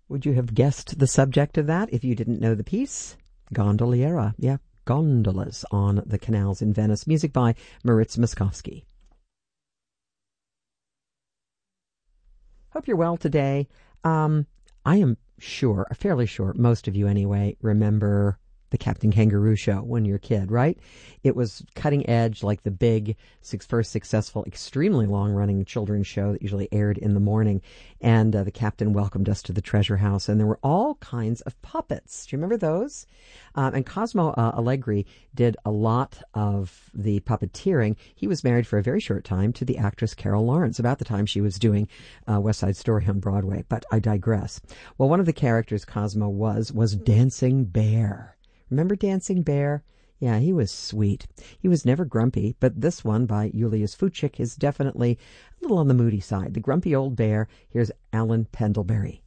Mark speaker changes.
Speaker 1: Would you have guessed the subject of that if you didn't know the piece? Gondoliera, yeah, gondolas on the canals in Venice. Music by Moritz Moskowski. Hope you're well today. I am sure, fairly sure, most of you anyway, remember the Captain Kangaroo show when you're a kid, right? It was cutting edge, like the big, first successful, extremely long-running children's show that usually aired in the morning. And the captain welcomed us to the treasure house, and there were all kinds of puppets. Do you remember those? And Cosmo Allegri did a lot of the puppeteering. He was married for a very short time to the actress Carol Lawrence, about the time she was doing West Side Story on Broadway. But I digress. Well, one of the characters Cosmo was Dancing Bear. Remember Dancing Bear? Yeah, he was sweet. He was never grumpy, but this one by Julius Fuchik is definitely a little on the moody side. The Grumpy Old Bear. Here's Alan Pendlebury.